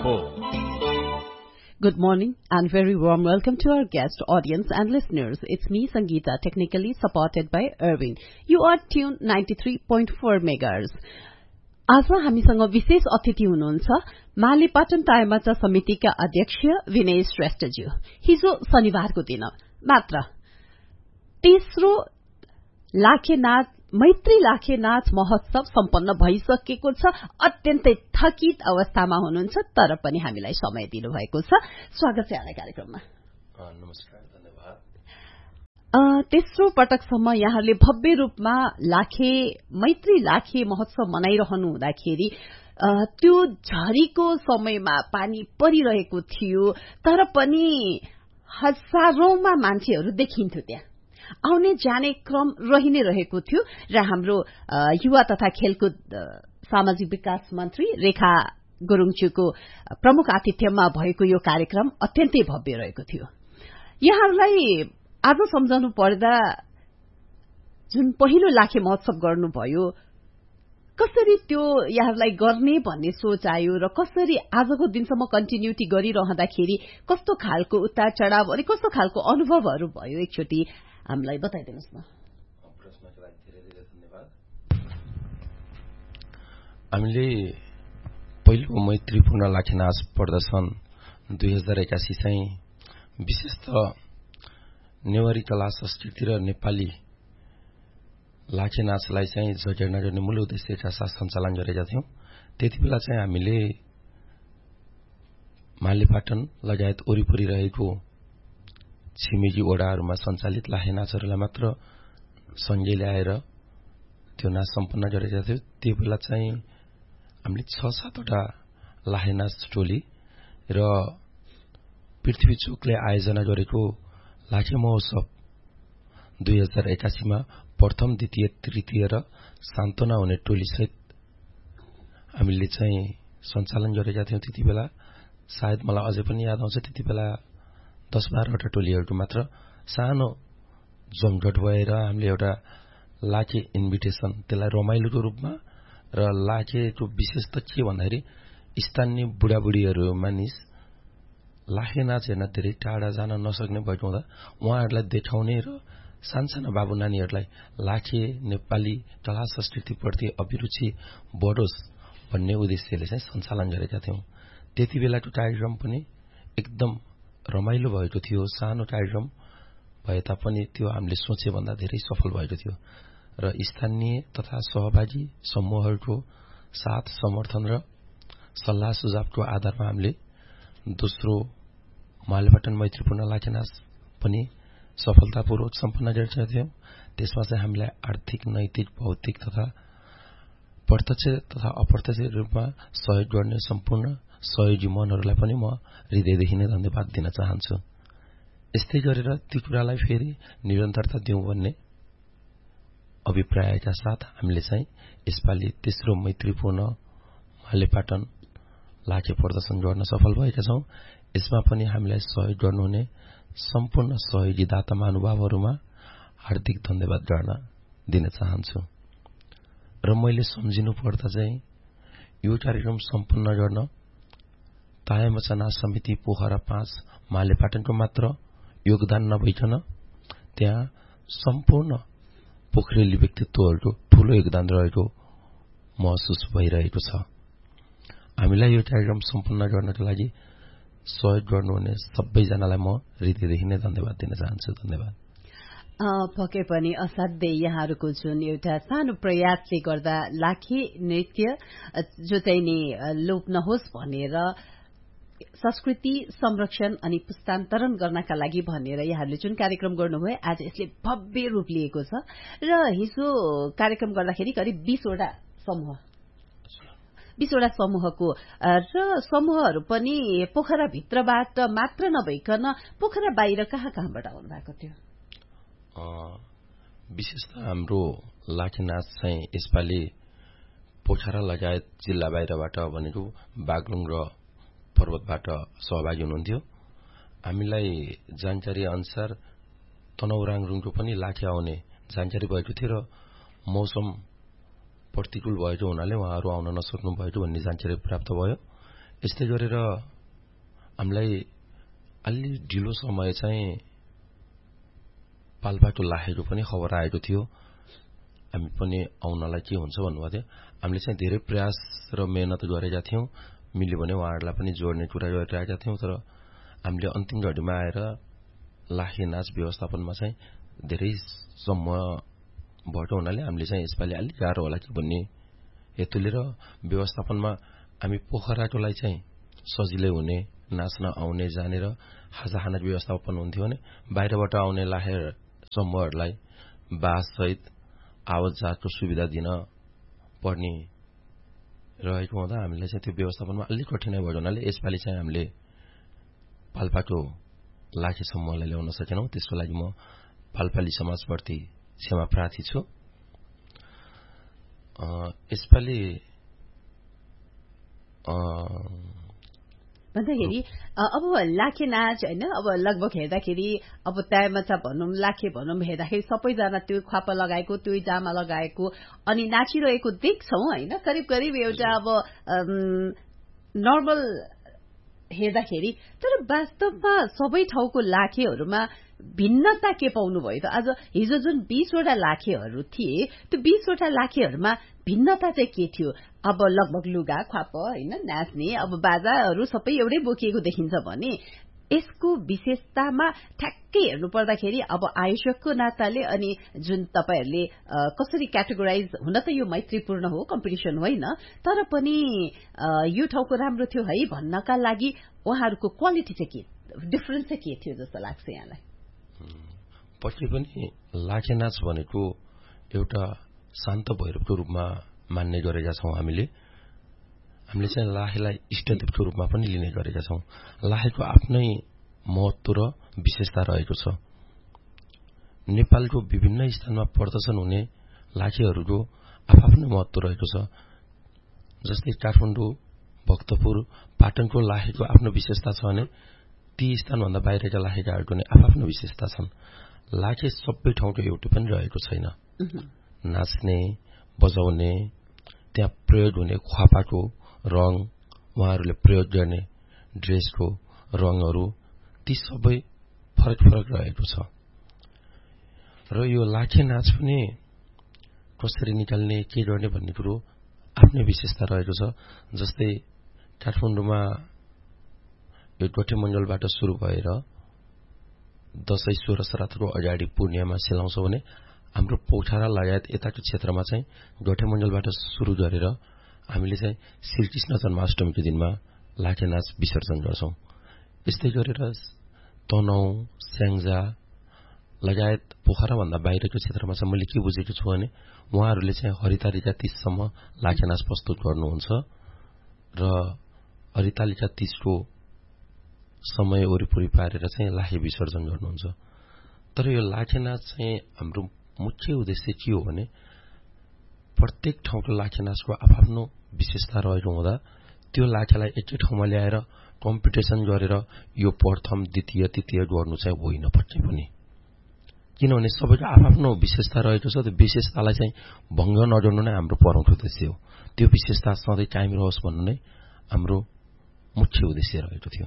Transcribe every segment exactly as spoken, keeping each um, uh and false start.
Good morning and very warm welcome to our guest, audience and listeners. It's me, Sangeeta, technically supported by Irvin. You are tuned ninety-three point four megahertz. आज हामीसँग विशेष अतिथि हुनुहुन्छ मालीपाटन टाइमाचा समितिका अध्यक्ष विनय श्रेष्ठज्यू। हिजो शनिबारको दिन मात्र तेस्रो लाखेनाथ मैत्री लाखेनाथ महोत्सव सम्पन्न भइसकेको छ। अत्यन्तै थकित अवस्थामा हुनुहुन्छ तर पनि हामीलाई समय दिनुभएको छ। स्वागत छ यहाँलाई कार्यक्रममा। नमस्कार, धन्यवाद। तेस्रो पटकसम्म यहाँले भव्य रूपमा लाखे मैत्री लाखे महोत्सव मनाइरहनु हुँदाखेरि त्यो झरीको समयमा पानी परिरहेको थियो तर पनि हजारौंमा मान्छेहरू देखिन्थ्यो। त्यहाँ आउने जाने क्रम रहि नै रहेको थियो र हाम्रो युवा तथा खेलकुद सामाजिक विकास मन्त्री रेखा गुरुङज्यूको प्रमुख आतिथ्यमा भएको यो कार्यक्रम अत्यन्तै भव्य रहेको थियो। यहाँहरूलाई आज सम्झाउनु पर्दा जुन पहिलो लाखे महोत्सव गर्नुभयो कसरी त्यो यहाँहरूलाई गर्ने भन्ने सोच आयो र कसरी आजको दिनसम्म कन्टिन्युटी गरिरहँदाखेरि कस्तो खालको उतार चढाव अनि कस्तो खालको अनुभवहरू भयो एकचोटि हामीलाई बताइदिनुहोस् न। प्रश्नको लागि धेरै धेरै धन्यवाद। हामीले पहिलो मैत्रीपूर्ण लाखेनाच प्रदर्शन दुई हजार एकासी चाहिँ विशेष त नेवारी कला संस्कृति र नेपाली लाखेनाचलाई चाहिँ जोड्न जोड्ने मूल उद्देश्यका साथ सञ्चालन गरेका थियौं। त्यति बेला चाहिँ हामीले मालीपाटन लगायत वरिपरि रहेको छिमेकी वडाहरूमा सञ्चालित लाखेनाचहरूलाई मात्र सँगै ल्याएर त्यो नाच सम्पन्न गरेका थियौं। त्यो बेला चाहिँ हामीले छ सातवटा लाखेनाच टोली र पृथ्वी चोकले आयोजना गरेको लाखे महोत्सव दुई हजार एकासीमा प्रथम द्वितीय तृतीय र सान्तवना हुने टोली सहित हामीले चाहिँ सञ्चालन गरेका थियौं। त्यति बेला सायद मलाई अझै पनि याद आउँछ त्यति बेला दस बाह्रवटा टोलीहरूको मात्र सानो जमघट भएर हामीले एउटा लाखे इन्भिटेसन त्यसलाई रमाइलोको रूपमा र लाखेको विशेषता के भन्दाखेरि स्थानीय बुढाबुढीहरू मानिस लाखे नाच हेर्न धेरै टाढा जान नसक्ने भएको हुँदा उहाँहरूलाई देखाउने र सानसाना बाबु नानीहरूलाई लाखे नेपाली कला संस्कृतिप्रति अभिरुचि बढोस् भन्ने उद्देश्यले चाहिँ सञ्चालन गरेका थियौं। त्यति बेलाको कार्यक्रम पनि एकदम रमाइलो भएको थियो। सानो कार्यक्रम भए तापनि त्यो हामीले सोचे भन्दा धेरै सफल भएको थियो र स्थानीय तथा सहभागी समूहहरूको साथ समर्थन र सल्लाह सुझावको आधारमा हामीले दोस्रो मालीपाटन मैत्रीपूर्ण लाखेनाच पनि सफलतापूर्वक सम्पन्न गरेका थियौं। त्यसमा चाहिँ हामीलाई आर्थिक, नैतिक, भौतिक तथा प्रत्यक्ष तथा अप्रत्यक्ष रूपमा सहयोग गर्ने सम्पूर्ण सहयोगी मनहरूलाई पनि म हृदयदेखि नै धन्यवाद दिन चाहन्छु। यस्तै गरेर त्यो कुरालाई फेरि निरन्तरता दिउँ भन्ने अभिप्रायका साथ हामीले चाहिँ यसपालि तेस्रो मैत्रीपूर्ण मालीपाटन लाखे प्रदर्शन गर्न सफल भएका छौं। यसमा पनि हामीलाई सहयोग गर्नुहुने सम्पूर्ण सहयोगी दाता महानुभावहरूमा हार्दिक धन्यवाद गर्न दिन चाहन्छु। र मैले सम्झिनु पर्दा चाहिँ यो कार्यक्रम सम्पन्न गर्न तायामचा समिति पोखरा पाँच मालीपाटनको मात्र योगदान नभइकन त्यहाँ सम्पूर्ण पोखरेली व्यक्तित्वहरूको ठूलो योगदान रहेको महसुस भइरहेको छ। हामीलाई यो कार्यक्रम सम्पन्न गर्नका लागि सहयोग गर्नुहुने सबैजनालाई म हृदयदेखि नै धन्यवाद दिन चाहन्छु। धन्यवाद। पक्कै पनि असाध्यै यहाँहरूको जुन एउटा सानो प्रयासले गर्दा लाखे नृत्य जो चाहिँ नि लोप नहोस् भनेर संस्कृति संरक्षण अनि पुस्तान्तरण गर्नका लागि भनेर यहाँहरूले जुन कार्यक्रम गर्नुभयो आज यसले भव्य रूप लिएको छ र हिजो कार्यक्रम गर्दाखेरि करिब बीसवटा समूह बीसवटा समूहको र समूहहरू पनि पोखरा भित्रबाट मात्र नभइकन पोखरा बाहिर कहाँ कहाँबाट आउनु भएको थियो? विशेष त हाम्रो लाखेनाच चाहिँ यसपालि पोखरा लगायत जिल्ला बाहिरबाट भनेको बागलुङ र पर्वतबाट सहभागी हुनुहुन्थ्यो। हामीलाई जानकारी अनुसार तनौराङरुङको पनि लाखे आउने जानकारी भएको थियो र मौसम प्रतिकूल भएको हुनाले उहाँहरू आउन नसक्नु भएको भन्ने जानकारी प्राप्त भयो। यस्तै गरेर हामीलाई अलि ढिलो समय चाहिँ पाल्पाको लागेको पनि खबर आएको थियो। हामी पनि आउनलाई के हुन्छ भन्नुभएको थियो। हामीले चाहिँ धेरै प्रयास र मेहनत गरेका थियौं। मिल्यो भने उहाँहरूलाई पनि जोड्ने कुरा गरिरहेका थियौं। तर हामीले अन्तिम घडीमा आएर लाखे नाच व्यवस्थापनमा चाहिँ धेरै सम्म भएको हुनाले हामीले चाहिँ यसपालि अलि गाह्रो होला कि भन्ने हेतुले र व्यवस्थापनमा हामी पोखराकोलाई चाहिँ सजिलै हुने, नाच्न आउने जाने र खाजा खाना व्यवस्थापन हुन्थ्यो भने बाहिरबाट आउने लाखे समूहहरूलाई बास सहित आवत जातको सुविधा दिन पर्ने रहेको हुँदा हामीले चाहिँ त्यो व्यवस्थापनमा अलिक कठिनाइ भएको हुनाले यसपालि चाहिँ हामीले पाल्पाको लाखे समूहलाई ल्याउन सकेनौं। त्यसको लागि म पाल्पाली समाजप्रति क्षमा प्रार्थी छु। यसपालि भन्दाखेरि अब लाखे नाच होइन, अब लगभग हेर्दाखेरि अब तायमाछा भनौं लाखे भनौं हेर्दाखेरि सबैजना त्यो ख्वापा लगाएको त्यो जामा लगाएको अनि नाचिरहेको देख्छौं होइन। करिब करिब एउटा अब नर्मल हेर्दाखेरि, तर वास्तवमा सबै ठाउँको लाखेहरूमा भिन्नता के पाउनु भयो त? आज हिजो जुन बीसवटा लाखेहरू थिए त्यो बीसवटा लाखेहरूमा भिन्नता चाहिँ के थियो? अब लगभग लुगा ख्वाप होइन, नाच्ने अब बाजाहरू सबै एउटै बोकिएको देखिन्छ भने यसको विशेषतामा ठ्याक्कै हेर्नु पर्दाखेरि अब आयोजकको नाताले अनि जुन तपाईहरुले कसरी क्याटेगोराइज, हुन त यो मैत्रीपूर्ण हो, कम्पिटिसन होइन, तर पनि यो ठाउँको राम्रो थियो है भन्नका लागि उहाँहरूको क्वालिटी चाहिँ के, डिफरेन्स चाहिँ के थियो जस्तो लाग्छ यहाँलाई? पछि पनि लाखे नाच भनेको एउटा शान्त भैरवको रूपमा मान्ने गरेका छौं। हामीले हामीले चाहिँ लाखेलाई इष्टदेवको रूपमा पनि लिने गरेका छौं। लाखेको आफ्नै महत्व र विशेषता रहेको छ। नेपालको विभिन्न स्थानमा प्रदर्शन हुने लाखेहरूको आफ्नै महत्व रहेको छ। जस्तै काठमाडौँ, भक्तपुर, पाटनको लाखेको आफ्नो विशेषता छ भने ती स्थानभन्दा बाहिरका लाखेकाहरूको नै आफ्नो विशेषता छन्। लाखे सबै ठाउँको एउटै पनि रहेको छैन। नाच्ने, बजाउने, त्यहाँ प्रयोग हुने ख्वापाको रंग, उहाँहरूले प्रयोग गर्ने ड्रेसको रंगहरू ती सबै फरक फरक रहेको छ। र यो लाखे नाच पनि कसरी निकाल्ने, के गर्ने भन्ने कुरो आफ्नै विशेषता रहेको छ। जस्तै काठमाडौँमा यो गोठे मण्डलबाट सुरु भएर दशैं सोह्र श्राद्धको अगाडि पूर्णिमामा सेलाउँछ भने हाम्रो पोखरा लगायत यताको क्षेत्रमा चाहिँ गोठे मण्डलबाट सुरु गरेर हामीले चाहिँ श्रीकृष्ण जन्माष्टमीको दिनमा लाखे नाच विसर्जन गर्छौं। यस्तै गरेर तनहुँ, स्याङ्जा लगायत पोखरा भन्दा बाहिरको क्षेत्रमा चाहिँ मैले के बुझेको छु भने उहाँहरूले चाहिँ हरितालिका तीजसम्म लाखे नाच प्रस्तुत गर्नुहुन्छ र हरितालिका तीजको समय वरिपरि पारेर चाहिँ लाखे विसर्जन गर्नुहुन्छ। तर यो लाखे नाच चाहिँ हाम्रो मुख्य उद्देश्य के हो भने प्रत्येक ठाउँको लाखे नाचको आफ्नो विशेषता रहेको हुँदा त्यो लाखेलाई एकै ठाउँमा ल्याएर कम्पिटिसन गरेर यो प्रथम, द्वितीय, तृतीय गर्नु चाहिँ होइन पक्कै पनि। किनभने सबैको आफ्नो विशेषता रहेको छ। त्यो विशेषतालाई चाहिँ भङ्ग नगर्नु नै हाम्रो प्रमुख उद्देश्य हो। त्यो विशेषता सधैँ कायम रहोस् भन्नु नै हाम्रो मुख्य उद्देश्य रहेको थियो।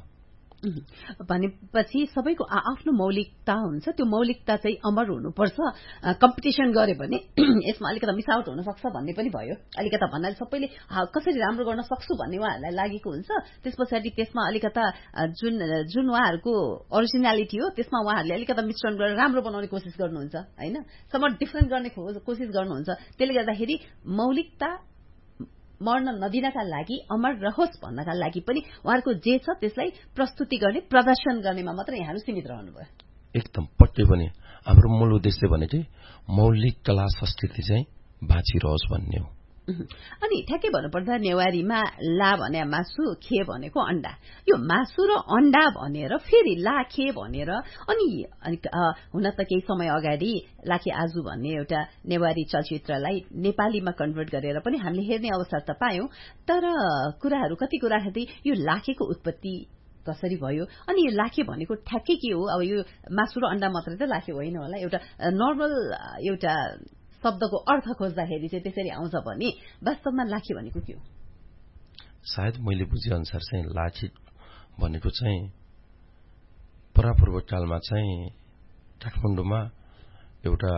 भनेपछि सबैको आफ्नो मौलिकता हुन्छ। त्यो मौलिकता चाहिँ अमर हुनुपर्छ। कम्पिटिसन गरे भने यसमा अलिकता मिसावट हुन सक्छ भन्ने पनि भयो। अलिकता भन्नाले सबैले कसरी राम्रो गर्न सक्छु भन्ने उहाँहरूलाई लागेको हुन्छ। त्यसपछि त्यसमा अलिकता जुन जुन उहाँहरूको ओरिजिनालिटी हो त्यसमा उहाँहरूले अलिकता मिश्रण गरेर राम्रो बनाउने कोसिस गर्नुहुन्छ हैन, समट डिफरेन्ट गर्ने कोसिस गर्नुहुन्छ। त्यसले गर्दाखेरि मौलिकता मर्न नदिनका लागि, अमर रहोस् भन्नका लागि पनि उहाँहरूको जे छ त्यसलाई प्रस्तुति गर्ने, प्रदर्शन गर्नेमा मात्र यहाँहरू सीमित रहनुभयो। एकदम पक्कै पनि हाम्रो मूल उद्देश्य भनेकै मौलिक कला संस्कृति चाहिँ बाँचिरहोस् भन्ने हो। अनि ठ्याक्कै भन्नुपर्दा नेवारीमा ला भने मासु, खे भनेको अण्डा। यो मासु र अण्डा भनेर फेरि लाखे भनेर अनि हुन त केही समय अगाडि लाखे आजु भन्ने एउटा नेवारी चलचित्रलाई नेपालीमा कन्भर्ट गरेर पनि हामीले हेर्ने अवसर त पायौं। तर कुराहरू कति कुराहरू यो लाखेको उत्पत्ति कसरी भयो, अनि यो लाखे भनेको ठ्याक्कै के हो? अब यो मासु र अण्डा मात्रै त लाखे होइन होला। एउटा नर्मल एउटा शब्दको अर्थ खोज्दाखेरि चाहिँ त्यसरी आउँछ भने वास्तवमा लाखे भनेको के हो? सायद मैले बुझे अनुसार चाहिँ लाखे भनेको चाहिँ परापूर्वकालमा चाहिँ काठमाडौँमा एउटा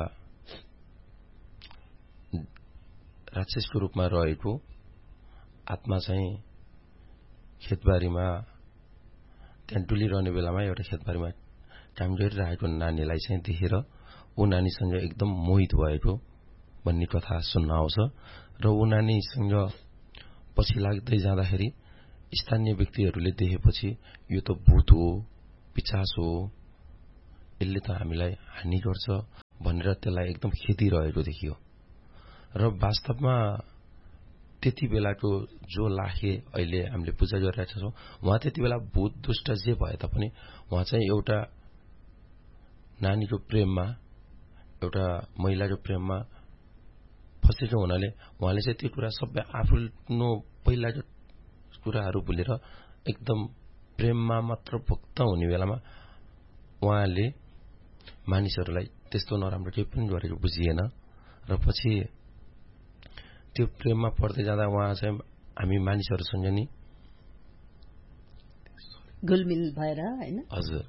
राक्षसको रूपमा रहेको आत्मा चाहिँ खेतबारीमा त्यहाँ डुलिरहने बेलामा एउटा खेतबारीमा काम गरिरहेको नानीलाई चाहिँ देखेर ऊ नानीसँग एकदम मोहित भएको भन्ने कथा सुन्न आउँछ र ऊ नानीसँग पछि लाग्दै जाँदाखेरि स्थानीय व्यक्तिहरूले देखेपछि यो त भूत हो, पिशाच हो, यसले त हामीलाई हानि गर्छ भनेर त्यसलाई एकदम खेदिरहेको देखियो। र वास्तवमा त्यति बेलाको जो लाखे अहिले हामीले पूजा गरिरहेका छौं उहाँ त्यति बेला भूत दुष्ट जे भए तापनि उहाँ चाहिँ एउटा नानीको प्रेममा एउटा महिलाको प्रेममा फसेको हुनाले उहाँले चाहिँ त्यो कुरा सबै आफ्नो पहिलाको कुराहरू भुलेर एकदम प्रेममा मात्र भक्त हुने बेलामा उहाँले मानिसहरूलाई त्यस्तो नराम्रो केही पनि गरेको बुझिएन र पछि त्यो प्रेममा पर्दै जाँदा उहाँ चाहिँ हामी मानिसहरूसँग नि गुलमिल भएर हैन हजुर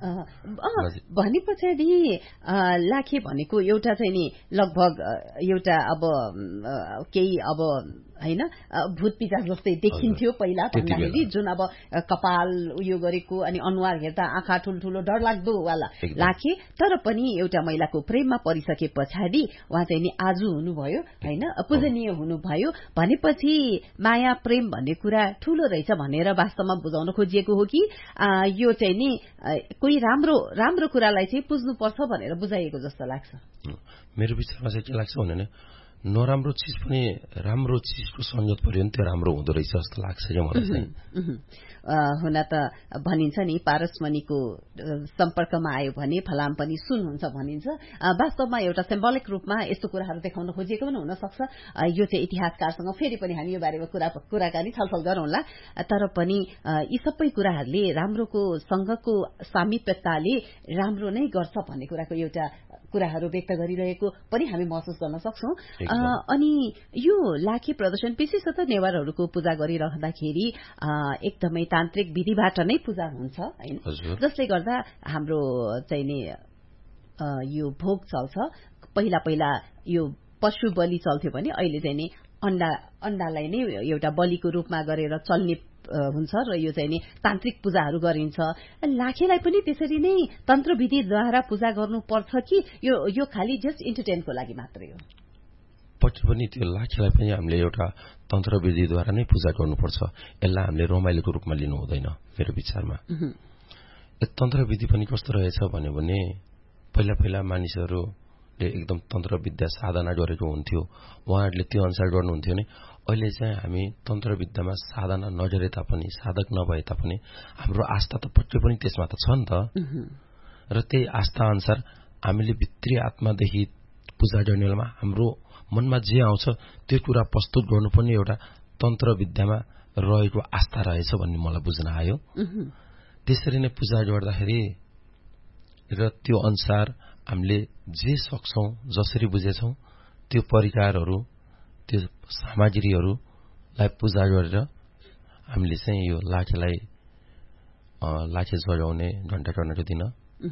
भने पछाडि लाखे भनेको एउटा चाहिँ नि लगभग एउटा अब केही अब हैन भूत पिशाच जस्तै देखिन्थ्यो पहिला भन्दाखेरि जुन अब कपाल उयो गरेको अनि अनुहार हेर्दा आँखा ठुल्ठुलो डरलाग्दो वाला लाखे तर पनि एउटा महिलाको प्रेममा परिसके पछाडि उहाँ चाहिँ नि आजु हुनुभयो हैन पूजनीय हुनुभयो भनेपछि माया प्रेम भन्ने कुरा ठूलो रहेछ भनेर वास्तवमा बुझाउन खोजिएको हो कि यो चाहिँ नि कोही राम्रो राम्रो कुरालाई चाहिँ पुज्नुपर्छ भनेर बुझाइएको जस्तो लाग्छ। मेरो विचारमा चाहिँ के लाग्छ भने नराम्रो चिज पनि राम्रो चिजको संयोजन पर्यो भने त्यो राम्रो हुँदो रहेछ जस्तो लाग्छ कि मलाई चाहिँ। हुन त भनिन्छ नि पारसमणिको सम्पर्कमा आयो भने फलाम पनि सुन हुन्छ भनिन्छ। वास्तवमा एउटा सिम्बोलिक रूपमा यस्तो कुराहरू देखाउन खोजिएको पनि हुन सक्छ। यो चाहिँ इतिहासकारसँग फेरि पनि हामी यो बारेमा कुरा कुराकानी छलफल गरौँला। तर पनि यी सबै कुराहरूले राम्रोको सँगको सामिप्यताले राम्रो नै गर्छ भन्ने कुराको एउटा कुराहरू व्यक्त गरिरहेको पनि हामी महसुस गर्न सक्छौं। अनि यो लाखे प्रदर्शन विशेषतः नेवारहरूको पूजा गरिरहँदाखेरि एकदमै तान्त्रिक विधिबाट नै पूजा हुन्छ हैन, जसले गर्दा हाम्रो चाहिँ नि यो भोग चल्छ। पहिला पहिला यो पशु बलि चल्थ्यो भने अहिले चाहिँ नि अण्डा अण्डालाई नै एउटा बलिको रूपमा गरेर चल्ने हुन्छ र यो चाहिँ नि तान्त्रिक पूजाहरू गरिन्छ। लाखेलाई पनि त्यसरी नै तन्त्र विधिद्वारा पूजा गर्नुपर्छ कि यो यो खाली जस्ट इन्टरटेनको लागि मात्रै हो? पछि पनि त्यो लाखेलाई पनि हामीले एउटा तन्त्र विधिद्वारा नै पूजा गर्नुपर्छ। यसलाई हामीले रमाइलोको रूपमा लिनु हुँदैन मेरो विचारमा। यो तन्त्र विधि पनि कस्तो रहेछ भन्यो भने पहिला पहिला मानिसहरूले एकदम तन्त्र विद्या साधना गरेको हुन्थ्यो, उहाँहरूले त्यो अनुसार गर्नुहुन्थ्यो नि। अहिले चाहिँ हामी तन्त्र विद्यामा साधना नगरे तापनि साधक नभए तापनि हाम्रो आस्था त पक्कै पनि त्यसमा त छ नि त। र त्यही आस्था अनुसार हामीले भित्री आत्मादेखि पूजा गर्ने बेलामा हाम्रो मनमा जे आउँछ त्यो कुरा प्रस्तुत गर्नु पनि एउटा तन्त्र विद्यामा रहेको आस्था रहेछ भन्ने मलाई बुझ्न आयो। त्यसरी नै पूजा गर्दाखेरि र त्यो अनुसार हामीले जे सक्छौं जसरी बुझेछौं त्यो परिकारहरू त्यो सामग्रीहरूलाई पूजा गरेर हामीले चाहिँ यो लाखेलाई लाखे जगाउने घण्टा कर्णको दिन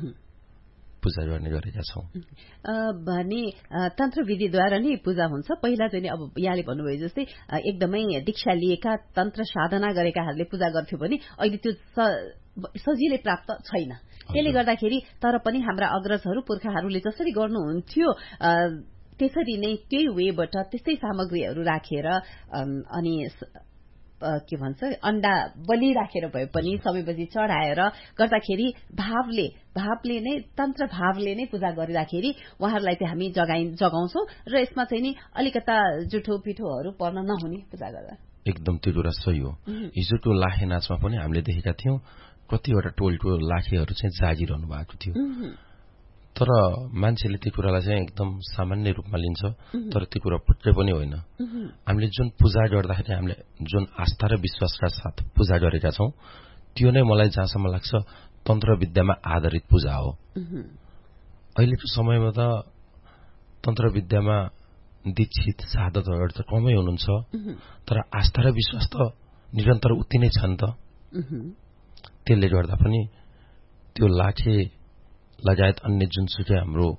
पूजा गर्ने गरेका छौं। भने तन्त्र विधिद्वारा नै पूजा हुन्छ। पहिला चाहिँ अब यहाँले भन्नुभयो जस्तै एकदमै दीक्षा लिएका तन्त्र साधना गरेकाहरूले पूजा गर्थ्यो भने अहिले त्यो सजिलै प्राप्त छैन। त्यसले गर्दाखेरि तर पनि हाम्रा अग्रजहरू पुर्खाहरूले जसरी गर्नुहुन्थ्यो त्यसरी नै त्यही वेबाट त्यस्तै सामग्रीहरू राखेर अनि के भन्छ अण्डा बलि राखेर भए पनि समयपछि चढाएर गर्दाखेरि भावले भावले नै तन्त्र भावले नै पूजा गरिराखेरि उहाँहरूलाई चाहिँ हामी जगाइ जगाउँछौं र यसमा चाहिँ नि अलिकता जुठो पिठोहरू पर्न नहुने पूजा गर्दा एकदम त्यो कुरा सही हो। हिजोको लाखे नाचमा पनि हामीले देखेका थियौं कतिवटा टोलको लाखेहरू चाहिँ जागिरहनु भएको थियो। तर मान्छेले त्यो कुरालाई चाहिँ एकदम सामान्य रूपमा लिन्छ, तर त्यो कुरा पक्कै पनि होइन। हामीले जुन पूजा गर्दाखेरि हामीले जुन आस्था र विश्वासका साथ पूजा गरेका छौं त्यो नै मलाई जहाँसम्म लाग्छ तन्त्र विद्यामा आधारित पूजा हो। अहिलेको समयमा त तन्त्र विद्यामा दीक्षित साधकहरू त कमै हुनुहुन्छ, तर आस्था र विश्वास त निरन्तर उति नै छन् त। त्यसले गर्दा पनि त्यो लाखे लगायत अन्य जुनसुकै हाम्रो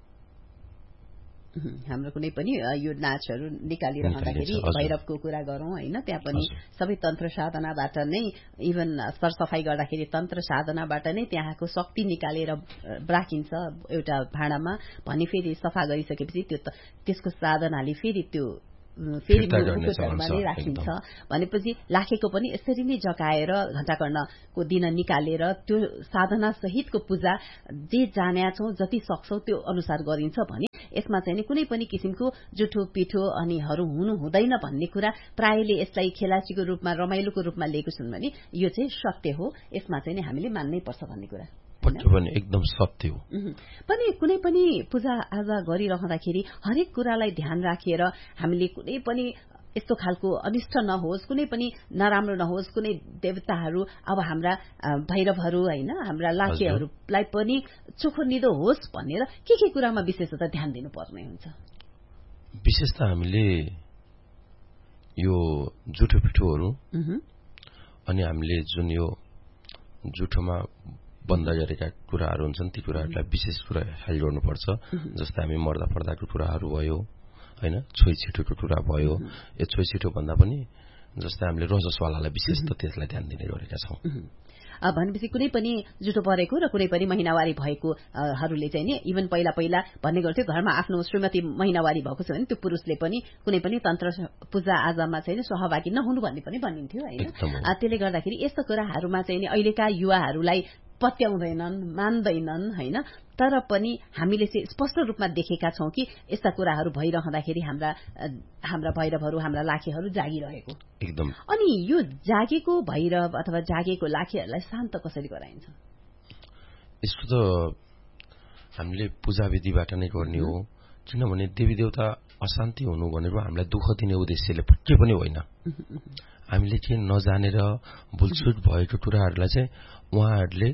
हाम्रो कुनै पनि यो नाचहरू निकालिरहँदाखेरि भैरवको कुरा गरौँ होइन, त्यहाँ पनि सबै तन्त्र साधनाबाट नै, इभन सरसफाई गर्दाखेरि तन्त्र साधनाबाट नै त्यहाँको शक्ति निकालेर राखिन्छ एउटा भाँडामा, भने फेरि सफा गरिसकेपछि त्यो त्यसको साधनाले फेरि त्यो फेरि मुकुटहरूमा नै राखिन्छ। भनेपछि लाखेको पनि यसरी नै जगाएर घण्टाकर्णको दिन निकालेर त्यो साधना सहितको पूजा जे जानेका छौँ जति सक्छौँ त्यो अनुसार गरिन्छ भने यसमा चाहिँ कुनै पनि किसिमको जुठो पिठो अनिहरू हुनु हुँदैन भन्ने कुरा प्रायले यसलाई खेलाचीको रूपमा रमाइलोको रूपमा लिएको छन् भने यो चाहिँ सत्य हो, यसमा चाहिँ हामीले मान्नै पर्छ भन्ने कुरा पनि एकदम सत्य हो। पनि कुनै पनि पूजा आजा गरिरहँदाखेरि हरेक कुरालाई ध्यान राखेर हामीले कुनै पनि यस्तो खालको अनिष्ट नहोस्, कुनै पनि नराम्रो नहोस्, कुनै देवताहरू अब हाम्रा भैरवहरू होइन हाम्रा लाखेहरूलाई पनि चोखो निदो होस् भनेर के के कुरामा विशेषतः ध्यान दिनुपर्ने हुन्छ? विशेष त हामीले यो जुठो पिठोहरू अनि हामीले जुन यो जुठोमा बन्द गरेका कुराहरू हुन्छन् ती कुराहरूलाई विशेष कुरा ख्याल गर्नुपर्छ। जस्तै हामी मर्दा पर्दाको कुराहरू भयो होइन, छोइ छिटोको कुरा भयो, यो छोइ छिटो भन्दा पनि जस्तै हामीले रजस्वालालाई विशेष त त्यसलाई ध्यान दिने गरेका छौँ। भनेपछि कुनै पनि जुठो परेको र कुनै पनि महिनावारी भएको हरूले चाहिँ नि इभन पहिला पहिला भन्ने गर्थ्यो घरमा आफ्नो श्रीमती महिनावारी भएको छ भने त्यो पुरुषले पनि कुनै पनि तन्त्र पूजा आजामा चाहिँ सहभागी नहुनु भन्ने पनि भनिन्थ्यो होइन। त्यसले गर्दाखेरि यस्तो कुराहरूमा चाहिँ नि अहिलेका युवाहरूलाई पत्याउँदैनन्, मान्दैनन् होइन, तर पनि हामीले चाहिँ स्पष्ट रूपमा देखेका छौं कि यस्ता कुराहरू भइरहँदाखेरि हाम्रा हाम्रा भैरवहरू हाम्रा लाखेहरू जागिरहेको एकदम। अनि यो जागेको भैरव अथवा जागेको लाखेहरूलाई शान्त कसरी गराइन्छ? यसको त हामीले पूजा विधिबाट नै गर्ने हो, किनभने देवी देवता अशान्ति हुनु भनेको हामीलाई दुःख दिने उद्देश्यले पक्कै पनि होइन। हामीले के नजानेर भुलछुट भएको कुराहरूलाई चाहिँ उहाँहरूले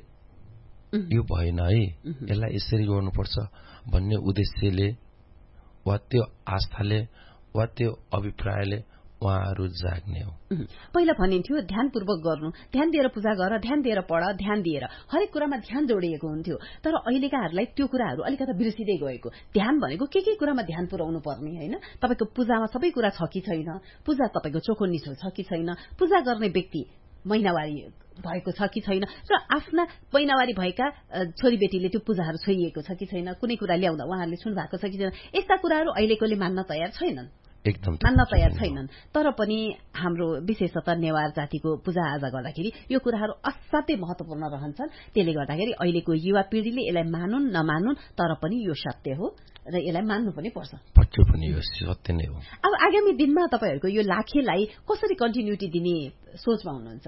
यो भएन है, यसलाई यसरी गर्नुपर्छ भन्ने उद्देश्यले वा त्यो आस्थाले वा त्यो अभिप्रायले उहाँहरू जाग्ने हो। पहिला भनिन्थ्यो ध्यानपूर्वक गर्नु, ध्यान दिएर पूजा गर, ध्यान दिएर पढ, ध्यान दिएर हरेक कुरामा ध्यान जोडिएको हुन्थ्यो। तर अहिलेकाहरूलाई त्यो कुराहरू अलिकता बिर्सिँदै गएको। ध्यान भनेको के के कुरामा ध्यान पुर्याउनु पर्ने होइन, तपाईँको पूजामा सबै कुरा छ कि छैन, पूजा तपाईँको चोखो निचो छ कि छैन, पूजा गर्ने व्यक्ति महिनावारी भएको छ कि छैन, र आफ्ना महिनावारी भएका छोरीबेटीले त्यो पूजाहरू छोइएको छ कि छैन, कुनै कुरा ल्याउँदा उहाँहरूले सुन्नु भएको छ कि छैन, यस्ता कुराहरू अहिलेकोले मान्न तयार छैनन्, एकदम मान्न तयार छैनन्। तर पनि हाम्रो विशेषतः नेवार जातिको पूजा आजा गर्दाखेरि यो कुराहरू असाध्यै महत्वपूर्ण रहन्छन्। त्यसले गर्दाखेरि अहिलेको युवा पिँढीले यसलाई मानुन् नमानुन् तर पनि यो सत्य हो र यसलाई मान्नु पनि पर्छ। पक्कै पनि यो सत्य नै हो। अब आगामी दिनमा तपाईँहरूको यो लाखेलाई कसरी कन्टिन्युटी दिने सोचमा हुनुहुन्छ?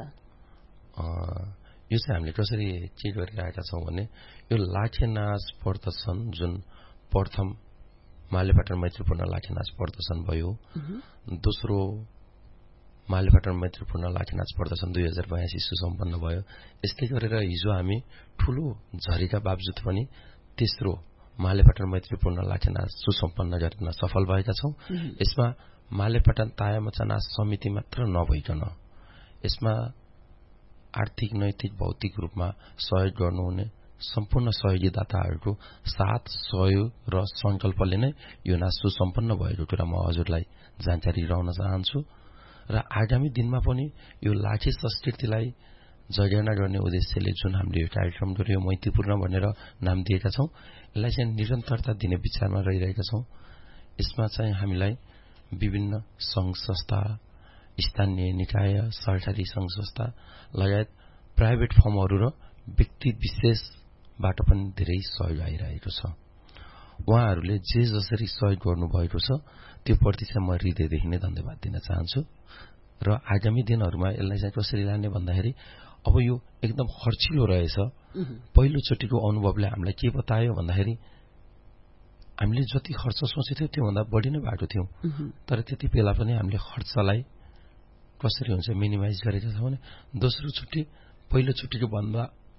यो चाहिँ हामीले कसरी के गरिरहेका छौँ भने यो लाखे नाच पर्दछन् जुन प्रथम मालेपाटन मैत्रीपूर्ण लाखे नाच पर्दछन् भयो, दोस्रो मालेपाटन मैत्रीपूर्ण लाखे नाच पर्दछन् दुई हजार बयासी सुसम्पन्न भयो। यस्तै गरेर हिजो हामी ठूलो झरीका बावजुद पनि तेस्रो मालेपाटन मैत्रीपूर्ण लाखे नाच सुसम्पन्न गर्न सफल भएका छौं। यसमा मालेपाटन तायामचा नाच समिति मात्र नभइकन यसमा आर्थिक नैतिक भौतिक रूपमा सहयोग गर्नुहुने सम्पूर्ण सहयोगी दाताहरूको साथ सहयोग र संकल्पले नै यो नाच सुसम्पन्न भएको कुरा म हजुरलाई जानकारी गराउन चाहन्छु। र आगामी दिनमा पनि यो लाखे संस्कृतिलाई जगेर्ना गर्ने उद्देश्यले जुन हामीले यो कार्यक्रम गर्यो मैत्रीपूर्ण भनेर नाम दिएका छौं, यसलाई चाहिँ निरन्तरता दिने विचारमा रहिरहेका छौं। यसमा चाहिँ हामीलाई विभिन्न संघ संस्था, स्थानीय निकाय, सरकारी संघ संस्था लगायत प्राइभेट फर्महरू र व्यक्ति विशेषबाट पनि धेरै सहयोग आइरहेको छ। उहाँहरूले जे जसरी सहयोग गर्नुभएको छ त्यो प्रति चाहिँ म हृदयदेखि नै धन्यवाद दिन चाहन्छु। र आगामी दिनहरूमा यसलाई चाहिँ कसरी लाने भन्दाखेरि अब यो एकदम खर्चिलो रहेछ। पहिलोचोटिको अनुभवले हामीलाई के बतायो भन्दाखेरि हामीले जति खर्च सोचेथ्यौं त्योभन्दा बढी नै भएको थियौं, तर त्यति बेला पनि हामीले खर्चलाई कसरी हुन्छ मिनिमाइज गरेका छौं भने दोस्रो चोटि पहिलोचोटिको भन्दा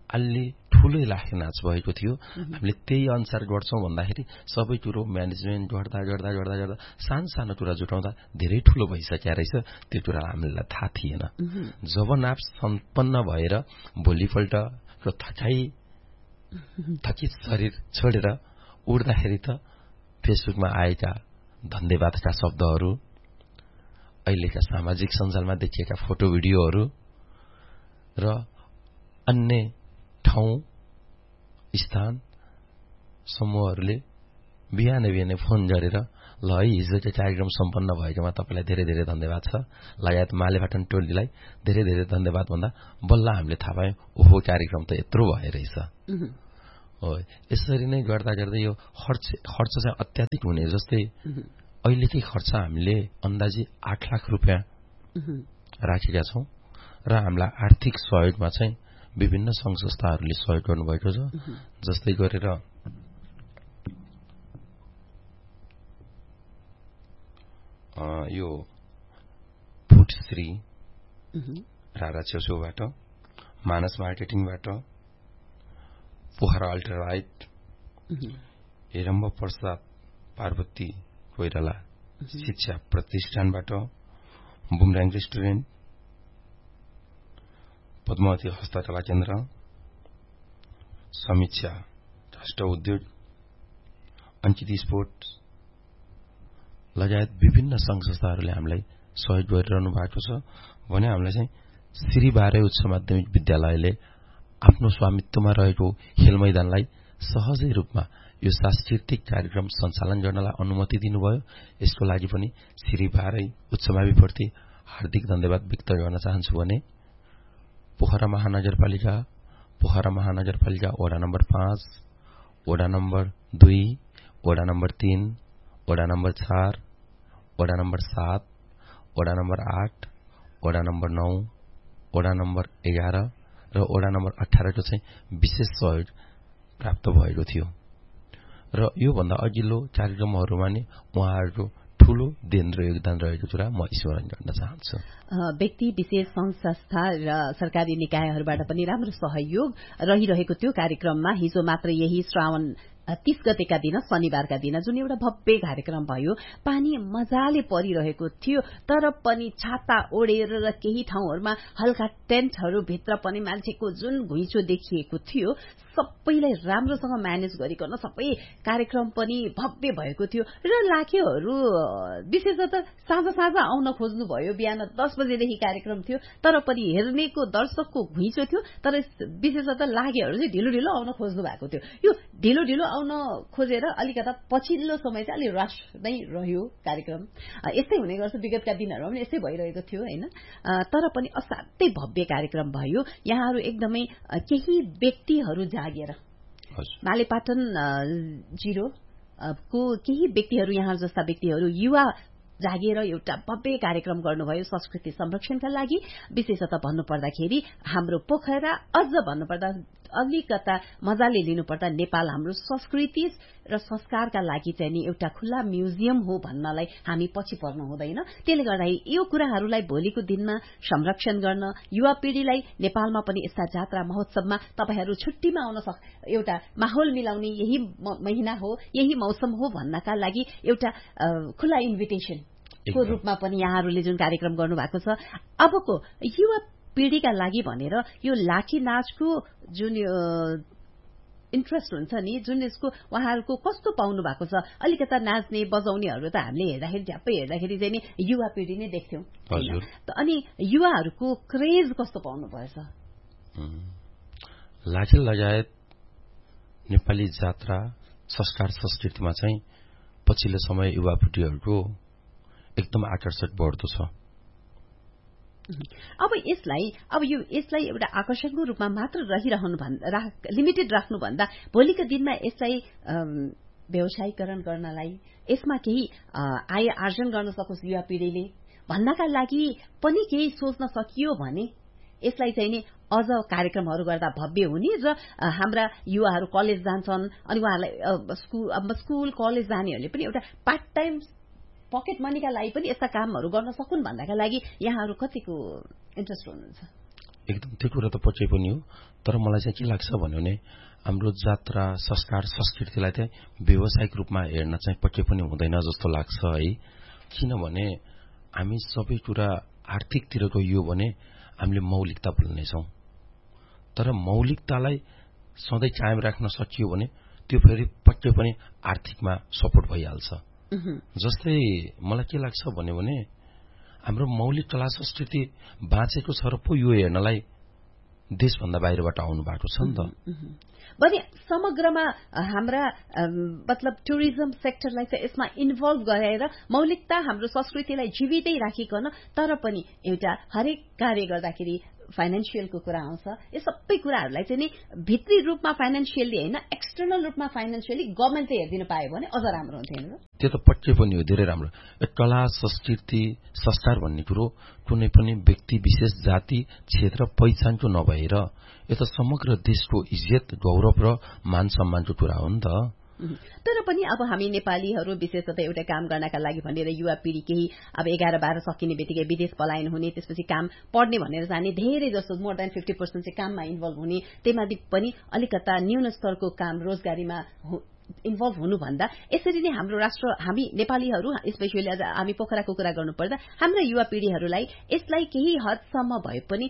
अलि ठूलै लाखे नाच भएको थियो। हामीले त्यही अनुसार गर्छौं भन्दाखेरि सबै कुरो म्यानेजमेन्ट गर्दा गर्दा गर्दा गर्दा सानो सानो कुरा जुटाउँदा धेरै ठूलो भइसक्या रहेछ। त्यो कुरा हामीलाई थाहा थिएन। जब नाच सम्पन्न भएर भोलिपल्ट थकाई थकित शरीर छोडेर उड्दाखेरि त फेसबुकमा आएका धन्यवादका शब्दहरू, अहिलेका सामाजिक सञ्जालमा देखिएका फोटो भिडियोहरू र अन्य ठाउँ स्थान समूहहरूले बिहानै बिहानै फोन गरेर ल है हिजोको कार्यक्रम सम्पन्न भएकोमा तपाईलाई धेरै धेरै धन्यवाद छ, लगायत मालेपाटन टोलीलाई धेरै धेरै धन्यवाद भन्दा बल्ल हामीले थाहा पायौं ओहो कार्यक्रम त यत्रो भइरहेछ। हो यसरी नै गर्दा गर्दै यो खर्च खर्च चाहिँ अत्याधिक हुने। जस्तै अहिलेकै खर्च हामीले अन्दाजी आठ लाख रुपियाँ राखेका छौं र हामीलाई आर्थिक सहयोगमा चाहिँ विभिन्न संघ संस्थाहरूले सहयोग गर्नुभएको छ। जस्तै गरेर यो फुडश्री रारा छेउछेउबाट, मानस मार्केटिङबाट, पोखरा अल्ट्रालाइट, हेरम्ब प्रसाद पार्वती कोइराला शिक्षा प्रतिष्ठानबाट, बुमराङ रेस्टुरेन्ट, पद्मावती हस्तकला केन्द्र, समीक्षा राष्ट्र उद्योग, अंकित स्पोर्ट्स लगायत विभिन्न संघ संस्थाहरूले हामीलाई सहयोग गरिरहनु भएको छ भने हामीलाई चाहिँ श्री बारे उच्च माध्यमिक विद्यालयले आफ्नो स्वामित्वमा रहेको खेल मैदानलाई सहजै रूपमा यो सांस्कृतिक कार्यक्रम सञ्चालन गर्नलाई अनुमति दिनुभयो। यसको लागि पनि श्री बारे उच्च माविप्रति हार्दिक धन्यवाद व्यक्त गर्न चाहन्छु भने पोखरा महानगरपालिका पोखरा महानगरपालिका वडा नम्बर पाँच, वडा नम्बर दुई, वडा नम्बर तीन, वडा नम्बर चार, वडा नम्बर सात, वडा नम्बर आठ, वडा नम्बर नौ, वडा नम्बर एघार र वडा नम्बर अठारको चाहिँ विशेष सहयोग प्राप्त भएको थियो र यो भन्दा अघिल्लो कार्यक्रमहरूमा नि उहाँहरूको ठूलो देन र योगदान रहेको कुरा म स्मरण गर्न चाहन्छु। व्यक्ति विशेष संघ संस्था र सरकारी निकायहरूबाट पनि राम्रो सहयोग रहिरहेको त्यो कार्यक्रममा हिजो मात्र यही श्रावण तीस गतेका दिन शनिबारका दिन जुन एउटा भव्य कार्यक्रम भयो, पानी मजाले परिरहेको थियो तर पनि छाता ओढेर र केही ठाउँहरूमा हल्का टेन्टहरू भित्र पनि मान्छेको जुन घुइँचो देखिएको थियो सबैलाई राम्रोसँग म्यानेज गरिकन सबै कार्यक्रम पनि भव्य भएको थियो र लाखेहरू विशेषतः साँझ साँझ आउन खोज्नु भयो। बिहान दस बजेदेखि कार्यक्रम थियो तर पनि हेर्नेको दर्शकको घुइँचो थियो तर विशेषतः लागेहरू चाहिँ ढिलो ढिलो आउन खोज्नु भएको थियो। यो ढिलो ढिलो आउन खोजेर अलिकता पछिल्लो समय चाहिँ अलि रस नै रह्यो कार्यक्रम। यस्तै हुने गर्छ, विगतका दिनहरूमा पनि यस्तै भइरहेको थियो हैन। तर पनि असाध्यै भव्य कार्यक्रम भयो। यहाँहरू एकदमै केही व्यक्तिहरू जागेर मालेपाटन जिरो को केही व्यक्तिहरू यहाँ जस्ता व्यक्तिहरू युवा जागेर एउटा भव्य कार्यक्रम गर्नुभयो संस्कृति संरक्षणका लागि। विशेषतः भन्नुपर्दाखेरि हाम्रो पोखरा, अझ भन्नुपर्दा अलिकता मजाले लिनुपर्दा नेपाल हाम्रो संस्कृति र संस्कारका लागि चाहिँ नि एउटा खुल्ला म्युजियम हो भन्नलाई हामी पछि पर्नु हुँदैन। त्यसले गर्दा यो कुराहरूलाई भोलिको दिनमा संरक्षण गर्न युवा पिढ़ीलाई नेपालमा पनि यस्ता जात्रा महोत्सवमा तपाईहरू छुट्टीमा आउन सक एउटा माहौल मिलाउने यही महिना हो, यही मौसम हो भन्नका लागि एउटा खुल्ला इन्भिटेसन को रूपमा पनि यहाँहरूले जुन कार्यक्रम गर्नु भएको छ। अबको युवा पीढ़ीका लागि भनेर यो लाठी नाचको जुन इन्ट्रेस्ट हुन्छ नि, जुन यसको उहाँहरूको कस्तो पाउनु भएको छ, अलिकता नाच्ने बजाउनेहरू त हामीले हेर्दाखेरि झ्याप्पै हेर्दाखेरि चाहिँ नि युवा पिढ़ी नै देख्थ्यौं। अनि युवाहरूको क्रेज कस्तो पाउनु भएछ? लाठी लगायत नेपाली जात्रा संस्कार संस्कृतिमा चाहिँ पछिल्लो समय युवा पिढ़ीहरूको एकदम आकर्षक बढ्दो छ। अब यसलाई अब यो यसलाई एउटा आकर्षणको रूपमा मात्र रहिरहनु भन्दा लिमिटेड राख्नु भन्दा भोलिको दिनमा यसलाई व्यवसायीकरण गर्नलाई यसमा केही आय आर्जन गर्न सकोस् युवा पिढ़ीले भन्नका लागि पनि केही सोच्न सकियो भने यसलाई चाहिँ नि अझ कार्यक्रमहरू गर्दा भव्य हुने र हाम्रा युवाहरू कलेज जान्छन् अनि उहाँहरूलाई स्कुल स्कुल कलेज जानेहरूले पनि एउटा पार्ट टाइम पकेट मनीका लागि पनि यस्ता कामहरू गर्न सकुन् भन्नका लागि यहाँहरू कतिको इन्ट्रेस्ट हुनुहुन्छ? एकदम त्यो कुरा त पक्कै पनि हो। तर मलाई चाहिँ के लाग्छ भन्यो भने हाम्रो जात्रा संस्कार संस्कृतिलाई चाहिँ व्यावसायिक रूपमा हेर्न चाहिँ पक्कै पनि हुँदैन जस्तो लाग्छ है। किनभने हामी सबै कुरा आर्थिकतिर गइयो भने हामीले मौलिकता भुल्नेछौँ, तर मौलिकतालाई सधैँ कायम राख्न सकियो भने त्यो फेरि पक्कै पनि आर्थिकमा सपोर्ट भइहाल्छ। जस्तै मलाई के लाग्छ भन्यो भने हाम्रो मौलिक कला संस्कृति बाँचेको छ र पो यो हेर्नलाई देशभन्दा बाहिरबाट आउनु भएको छ नि त। भने समग्रमा हाम्रा मतलब टुरिज्म सेक्टरलाई चाहिँ यसमा इन्भल्भ गरेर मौलिकता हाम्रो संस्कृतिलाई जीवितै राखिकन तर पनि एउटा हरेक कार्य गर्दाखेरि फाइनेन्शियलको कुरा आउँछ। यो सबै कुराहरूलाई चाहिँ नि भित्री रूपमा फाइनेन्शियली होइन एक्सटर्नल रूपमा फाइनेन्शियली गभर्मेन्टले हेरिदिनु पायो भने अझ राम्रो हुन्थ्यो। त्यो त पक्कै पनि हो, धेरै राम्रो। कला संस्कृति संस्कार भन्ने कुरो कुनै पनि व्यक्ति विशेष जाति क्षेत्र पहिचानको नभएर यो त समग्र देशको इज्जत गौरव र मान सम्मानको कुरा हो नि त। तर पनि अब हामी नेपालीहरू विशेषतः एउटा काम गर्नका लागि भनेर युवा पिढ़ी केही अब एघार बाह्र सकिने बित्तिकै विदेश पलायन हुने, त्यसपछि काम पढ्ने भनेर जाने, धेरै जसो मोर देन फिफ्टी पर्सेन्ट चाहिँ काममा इन्भल्भ हुने, त्यहीमाथि पनि अलिकता न्यून स्तरको काम रोजगारीमा इन्भल्भ हुनुभन्दा यसरी नै हाम्रो राष्ट्र हामी नेपालीहरू स्पेशली आज हामी पोखराको कुरा गर्नुपर्दा हाम्रा युवा पिढ़ीहरूलाई यसलाई केही हदसम्म भए पनि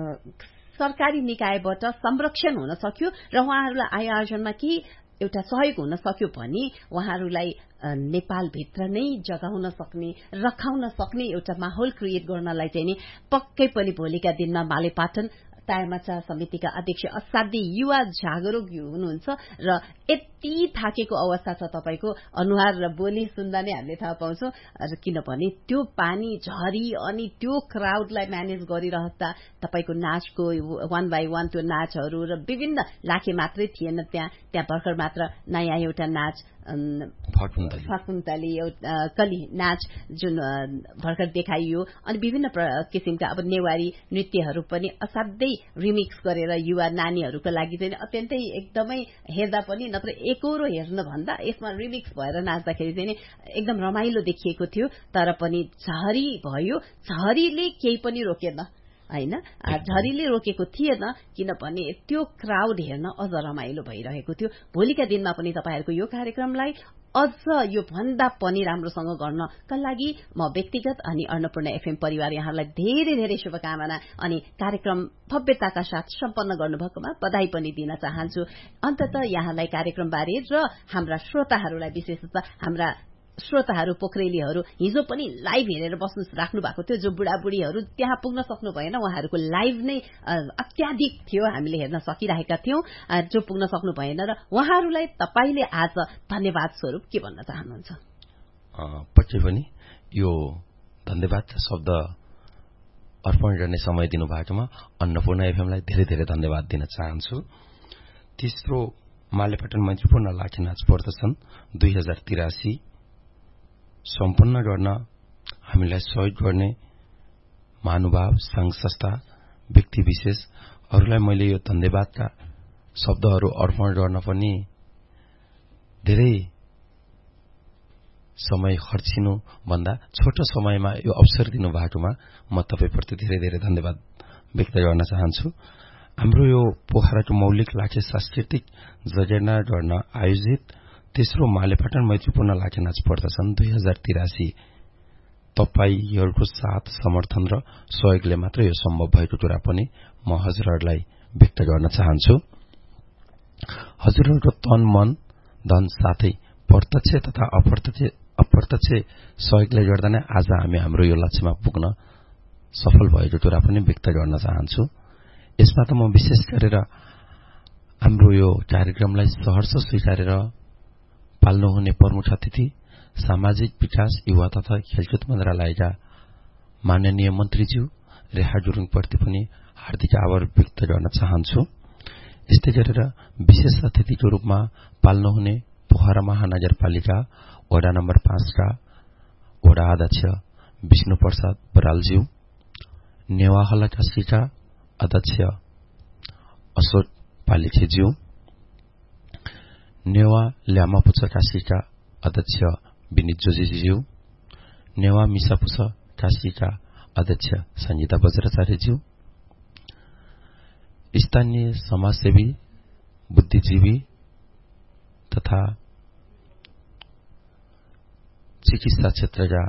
सरकारी निकायबाट संरक्षण हुन सक्यो र उहाँहरूलाई आय आर्जनमा केही एउटा सहयोग हुन सक्यो भने उहाँहरूलाई नेपालभित्र नै जगाउन सक्ने रखाउन सक्ने एउटा माहौल क्रिएट गर्नलाई चाहिँ नि पक्कै पनि भोलिका दिनमा मालेपाटन तायामाचा समितिका अध्यक्ष असाध्यै युवा जागरूक हुनुहुन्छ र यति थाकेको अवस्था छ तपाईको अनुहार र बोली सुन्दा नै हामीले थाहा पाउँछौं। किनभने त्यो पानी झरी अनि त्यो क्राउडलाई म्यानेज गरिरहँदा तपाईको नाचको वान बाई वान त्यो नाचहरू र विभिन्न लाखे मात्रै थिएन, त्यहाँ त्यहाँ भर्खर मात्र नयाँ एउटा नाच फकुन्तली एउटा कली नाच जुन भर्खर देखाइयो अनि विभिन्न किसिमका अब नेवारी नृत्यहरू पनि असाध्यै रिमिक्स गरेर युवा नानीहरूको लागि चाहिँ अत्यन्तै एकदमै हेर्दा पनि नत्र एकहोरो हेर्न भन्दा यसमा रिमिक्स भएर नाच्दाखेरि चाहिँ एकदम रमाइलो देखिएको थियो। तर पनि झरी भयो, झरीले केही पनि रोकेन हैन, झरीले रोकेको थिएन किनभने त्यो क्राउड हेर्न अझ रमाइलो भइरहेको थियो। भोलिका दिनमा पनि तपाईहरुको यो कार्यक्रमलाई अझ यो भन्दा पनि राम्रोसँग गर्नका लागि म व्यक्तिगत अनि अन्नपूर्ण एफएम परिवार यहाँलाई धेरै धेरै शुभकामना अनि कार्यक्रम भव्यताका साथ सम्पन्न गर्नुभएकोमा बधाई पनि दिन चाहन्छु। अन्ततः यहाँलाई कार्यक्रम बारे र हाम्रा श्रोताहरूलाई विशेषतः हाम्रा श्रोताहरू पोखरेलीहरू हिजो पनि लाइभ हेरेर बस्नु राख्नु भएको थियो, जो बुढाबुढीहरू त्यहाँ पुग्न सक्नु भएन उहाँहरूको लाइभ नै अत्याधिक थियो, हामीले हेर्न सकिरहेका थियौं, जो पुग्न सक्नु भएन र उहाँहरूलाई तपाईले आज धन्यवाद स्वरूप के भन्न चाहनुहुन्छ? पक्कै पनि यो धन्यवाद शब्द अर्पण गर्ने समय दिनु भएकोमा अन्नपूर्ण एफएमलाई धेरै धेरै धन्यवाद दिन चाहन्छु। तेस्रो मालेपाटन मैत्रीपूर्ण लाखे नाच प्रदर्शन दुई हजार तिरासी सम्पन्न गर्न हामीलाई सहयोग गर्ने महानुभाव संघ संस्था व्यक्ति विशेषहरूलाई मैले यो धन्यवादका शब्दहरू अर्पण गर्न पनि धेरै समय खर्चिनु भन्दा छोटो समयमा यो अवसर दिनु भएकोमा म तपाईप्रति धेरै धेरै धन्यवाद व्यक्त गर्न चाहन्छु। हाम्रो यो पोखराको मौलिक लाखे सांस्कृतिक जगेर्ना गर्न आयोजित तेस्रो मालेपाटन मैत्रीपूर्ण लाखे नाच प्रदर्शन दुई हजार तिरासी तपाईहरूको साथ समर्थन र सहयोगले मात्र यो सम्भव भएको कुरा पनि म हजुरहरूलाई व्यक्त गर्न चाहन्छु। हजुरहरूको तन मन धन साथै प्रत्यक्ष तथा अप्रत्यक्ष अप्रत्यक्ष सहयोगले गर्दा नै आज हामी हाम्रो यो लक्ष्यमा पुग्न सफल भएको कुरा पनि व्यक्त गर्न चाहन्छु। यसमा त म विशेष गरेर हाम्रो यो कार्यक्रमलाई सहर्ष स्वीकारेर पाल्नुहुने प्रमुख अतिथि सामाजिक विकास युवा तथा खेलकुद मन्त्रालयका माननीय मन्त्रीज्यू रेखा गुरुङप्रति पनि हार्दिक आभार व्यक्त गर्न चाहन्छु। यस्तै गरेर विशेष अतिथिको रूपमा पाल्नुहुने पोखरा महानगरपालिका वडा नम्बर पाँचका वडा अध्यक्ष विष्णु प्रसाद बरालज्यू, नेवाहला काशीका अध्यक्ष अशोक पालिखेज्यू, नेवा ल्यामापुचा काशीका अध्यक्ष विनित जोशीज्यू, नेवा मिसापुचा काशीका अध्यक्ष संगीता बज्राचार्यज्यू, स्थानीय समाजसेवी, बुद्धिजीवी तथा चिकित्सा क्षेत्रका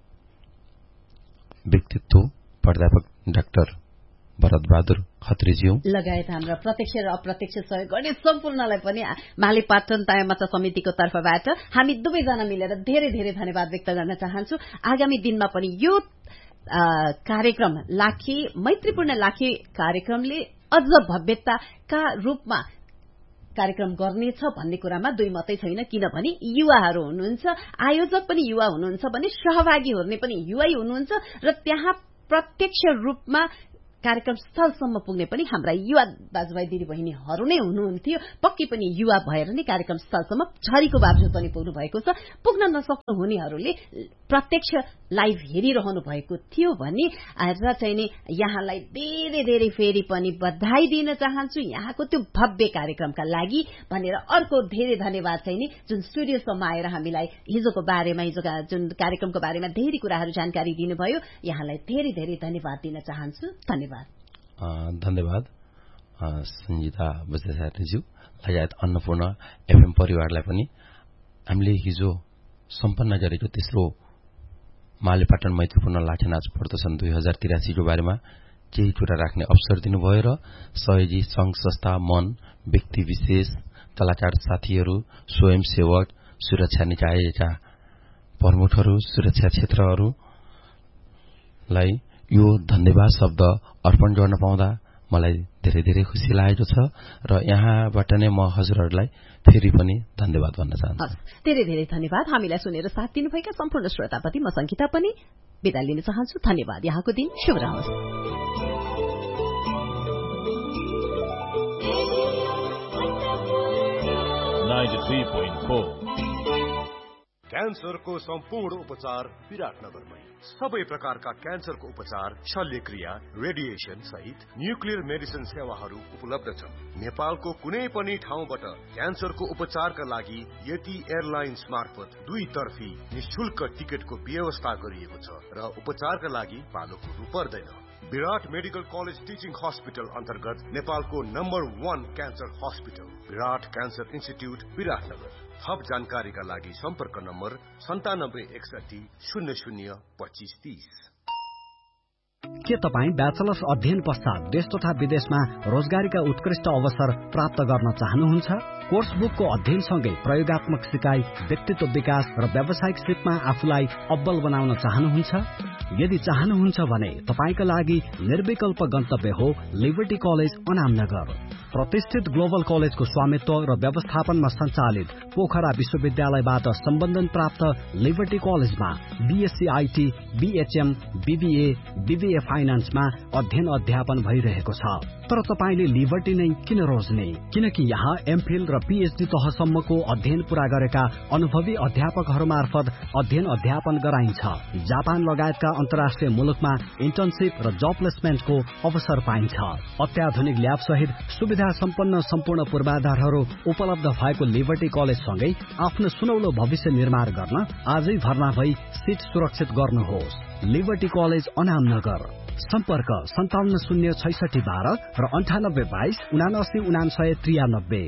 व्यक्तित्व प्राध्यापक डाक्टर भरतबहादुर खत्रीज्यू लगायत हाम्रा प्रत्यक्ष र अप्रत्यक्ष सहयोग गर्ने सम्पूर्णलाई पनि माले पाटन तायामाचा समितिको तर्फबाट हामी दुवैजना मिलेर धेरै धेरै धन्यवाद व्यक्त गर्न चाहन्छु। आगामी दिनमा पनि यो कार्यक्रम लाखे मैत्रीपूर्ण लाखे कार्यक्रमले अझ भव्यताका रूपमा कार्यक्रम गर्नेछ भन्ने कुरामा दुई मतै छैन, किनभने युवाहरू हुनुहुन्छ, आयोजक पनि युवा हुनुहुन्छ भने सहभागी हुने पनि युवै हुनुहुन्छ र त्यहाँ प्रत्यक्ष रूपमा कार्यक्रम स्थलसम्म पुग्ने पनि हाम्रा युवा दाजुभाइ दिदीबहिनीहरू नै हुनुहुन्थ्यो। पक्कै पनि युवा भएर नै कार्यक्रम स्थलसम्म झरीको बावजुद पनि पुग्नु भएको छ। पुग्न नसक्नु हुनेहरूले प्रत्यक्ष लाइभ हेरिरहनु भएको थियो भने र चाहिँ नि यहाँलाई धेरै धेरै फेरि पनि बधाई दिन चाहन्छु यहाँको त्यो भव्य कार्यक्रमका लागि भनेर। अर्को धेरै धन्यवाद चाहिँ नि जुन स्टुडियोसम्म आएर हामीलाई हिजोको बारेमा हिजोका जुन कार्यक्रमको बारेमा धेरै कुराहरू जानकारी दिनुभयो, यहाँलाई धेरै धेरै धन्यवाद दिन चाहन्छु। धन्यवाद। धन्यवाद सञ्जिता बस्देसाज्यू लगायत अन्नपूर्ण एफएम परिवारलाई पनि हामीले हिजो सम्पन्न गरेको तेस्रो मालेपाटन मैत्रीपूर्ण लाखे नाच प्रदर्शन दुई हजार तिरासीको बारेमा केही कुरा राख्ने अवसर दिनुभयो र सहयोगी संघ संस्था, मन, व्यक्ति विशेष, कलाकार साथीहरू, स्वयंसेवक, सुरक्षा निकायका प्रमुखहरू, सुरक्षा क्षेत्रहरूलाई यो धन्यवाद शब्द अर्पण गर्न पाउँदा मलाई धेरै धेरै खुसी लागेको छ र यहाँबाट नै म हजुरहरूलाई फेरि पनि धन्यवाद भन्न चाहन्छु। धेरै धेरै धन्यवाद। हामीलाई सुनेर साथ दिनुभएका सम्पूर्ण श्रोताप्रति म संगीता पनि बिदा लिन चाहन्छु। धन्यवाद। यहाँको दिन शुभ रहोस्। क्यान्सरको सम्पूर्ण उपचार विराटनगरमै। सबै प्रकारका क्यान्सरको उपचार, शल्यक्रिया, रेडिएसन सहित न्युक्लियर मेडिसिन सेवाहरू उपलब्ध छन्। नेपालको कुनै पनि ठाउँबाट क्यान्सरको उपचारका लागि यति एयरलाइन्स मार्फत दुई तर्फी निशुल्क टिकटको व्यवस्था गरिएको छ र उपचारका लागि पालो कुर्नु पर्दैन। विराट मेडिकल कलेज टिचिङ हस्पिटल अन्तर्गत नेपालको नम्बर वान क्यान्सर हस्पिटल विराट क्यान्सर इन्स्टिट्युट विराटनगर। थप जानकारीका लागि सम्पर्क नम्बर सन्तानब्बे एकसठी शून्य शून्य पच्चीस तीस। के तपाईँ ब्याचलर्स अध्ययन पश्चात देश तथा विदेशमा रोजगारीका उत्कृष्ट अवसर प्राप्त गर्न चाहनुहुन्छ? कोर्स बुकको अध्ययनसँगै प्रयोगात्मक सिकाइ, व्यक्तित्व विकास र व्यावसायिक सिपमा आफूलाई अब्बल बनाउन चाहनुहुन्छ? यदि चाहनुहुन्छ भने तपाईका लागि निर्विकल्प गन्तव्य हो लिबर्टी कलेज अनामनगर। प्रतिष्ठित ग्लोबल कलेजको स्वामित्व र व्यवस्थापनमा सञ्चालित पोखरा विश्वविद्यालयबाट सम्बन्धन प्राप्त लिबर्टी कलेजमा BSc IT, BHM, BBA, BBA फाइनान्समा अध्ययन अध्यापन भइरहेको छ। तर तपाईले लिबर्टी नै किन रोज्ने? किनकि यहाँ एमफिल र पीएचडी तहसम्मको अध्ययन पूरा गरेका अनुभवी अध्यापकहरू मार्फत अध्ययन अध्यापन गराइन्छ। जापान लगायतका अन्तर्राष्ट्रिय मुलुकमा इन्टर्नशिप र जब प्लेसमेन्टको अवसर पाइन्छ। अत्याधुनिक ल्याब सहित सुविधा सम्पन्न सम्पूर्ण पूर्वाधारहरू उपलब्ध भएको लिबर्टी कलेजसँगै आफ्नो सुनौलो भविष्य निर्माण गर्न आजै भर्ना भई सिट सुरक्षित गर्नुहोस्। Liberty college Anamnagar. सम्पर्क सन्ताउन्न शून्य छैसठी बाह्र र अन्ठानब्बे बाइस उनासी उनासय त्रियानब्बे।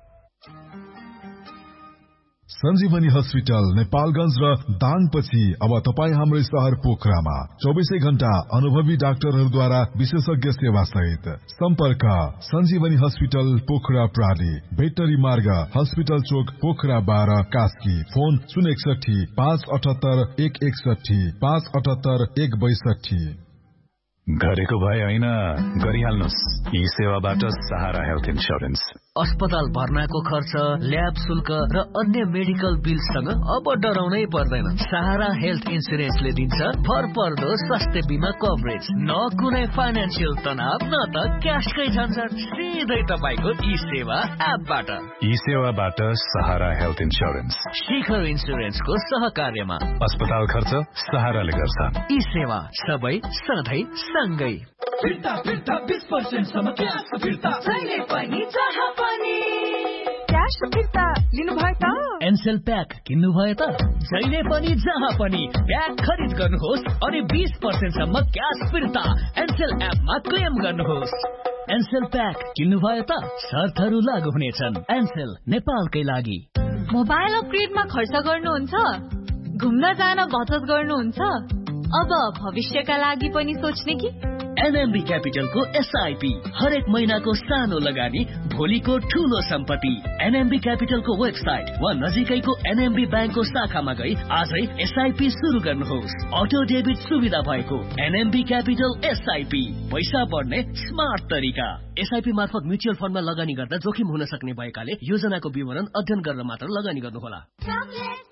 सञ्जीवनी हस्पिटल नेपालगञ्ज र दाङपछि अब तपाईँ हाम्रो शहर पोखरामा चौबिसै घण्टा अनुभवी डाक्टरहरूद्वारा विशेषज्ञ सेवा सहित। सम्पर्क सञ्जीवनी हस्पिटल पोखरा प्राली, भेटनरी मार्ग, हस्पिटल चोक, पोखरा बाह्र, कास्की। फोन शून्य एकसठी पाँच अठहत्तर एक एकसठी पाँच अठहत्तर एक बैसठी। गरेको भए होइन, गरिहाल्नुहोस्। यी सेवाबाट सहारा हेल्थ इन्स्योरेन्स। अस्पताल भर्नाको खर्च, ल्याब शुल्क र अन्य मेडिकल बिलसँग अब डराउनै पर्दैन। सहारा हेल्थ इन्स्योरेन्सले दिन्छ भरपर्दो स्वास्थ्य बिमा कभरेज। न कुनै फाइनेन्सियल तनाव, न त क्यासकै झन्झट, सिधै तपाईको ई सेवा एपबाट। ई सेवाबाट सहारा हेल्थ इन्स्योरेन्स, शिखर इन्स्योरेन्सको सहकार्यमा। अस्पताल खर्च सहाराले गर्छ। ई सेवा सबै सधैँ सँगै। फिर्ता फिर्ता बीस पर्सेन्ट सम्म क्यास फिर्ता, जहिले पनि जहाँ पनि क्यास फिर्ता लिनुभयो त? एनसेल प्याक किन्नुभयो त? जहिले पनि जहाँ पनि प्याक खरिद गर्नुहोस् अनि बीस पर्सेन्ट सम्म क्यास फिर्ता एनसेल एपमा क्लेम गर्नुहोस्। एनसेल प्याक किन्नुभयो त शर्तहरू लागू हुनेछन्। एनसेल नेपालकै लागि। मोबाइल अपग्रेडमा खर्च गर्नुहुन्छ, घुम्न जान बचत गर्नुहुन्छ, अब भविष्यका लागि पनि सोच्ने कि? एनएमबी क्यापिटलको एसआईपी हरेक महिनाको सानो लगानी भोलिको ठूलो सम्पत्ति। एनएमबी क्यापिटलको वेबसाइट वा नजिकैको एनएमबी ब्याङ्कको शाखामा गई आजै एसआईपी सुरु गर्नुहोस्। अटो डेबिट सुविधा भएको एनएमबी क्यापिटल एसआईपी, पैसा बढ्ने स्मार्ट तरिका। एसआईपी मार्फत म्युचुअल फन्डमा लगानी गर्दा जोखिम हुन सक्ने भएकाले योजनाको विवरण अध्ययन गरेर मात्र लगानी गर्नुहोला।